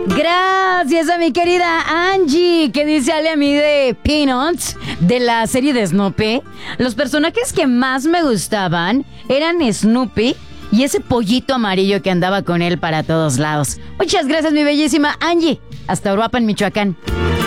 Gracias a mi querida Angie, que dice Ale a mí de Peanuts, de la serie de Snoopy. Los personajes que más me gustaban eran Snoopy y ese pollito amarillo que andaba con él para todos lados. Muchas gracias, mi bellísima Angie. Hasta Uruapan, Michoacán.